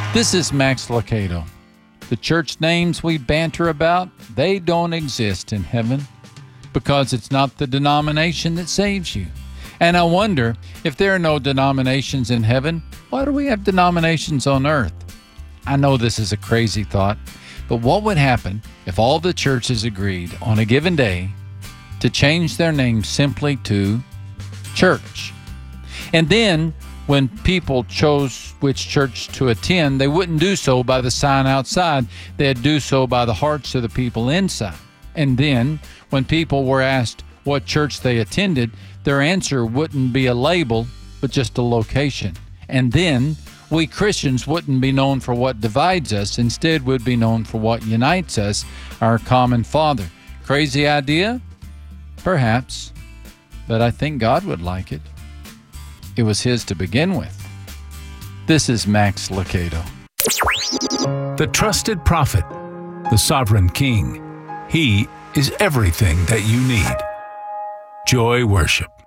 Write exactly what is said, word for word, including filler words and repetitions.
This is Max Lucado. The church names we banter about, they don't exist in heaven because it's not the denomination that saves you. And I wonder, if there are no denominations in heaven, why do we have denominations on earth? I know this is a crazy thought, but what would happen if all the churches agreed on a given day to change their name simply to church? And then, when people chose which church to attend, they wouldn't do so by the sign outside. They'd do so by the hearts of the people inside. And then, when people were asked what church they attended, their answer wouldn't be a label, but just a location. And then, we Christians wouldn't be known for what divides us. Instead, we'd be known for what unites us, our common Father. Crazy idea? Perhaps. But I think God would like it. It was His to begin with. This is Max Lucado. The trusted prophet, the sovereign king. He is everything that you need. Joy Worship.